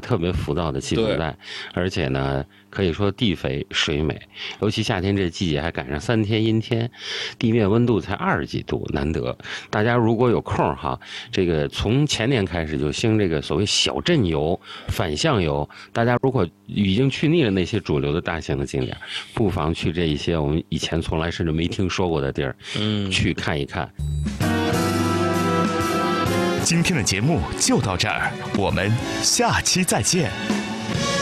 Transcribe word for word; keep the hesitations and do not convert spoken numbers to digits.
特别浮躁的气候带，而且呢，可以说地肥水美，尤其夏天这季节还赶上三天阴天，地面温度才二十几度，难得。大家如果有空哈，这个从前年开始就兴这个所谓小镇游、反向游，大家如果已经去腻了那些主流的大型的景点，不妨去这一些我们以前从来甚至没听说过的地儿，嗯，去看一看。 今天的节目就到这儿，我们下期再见。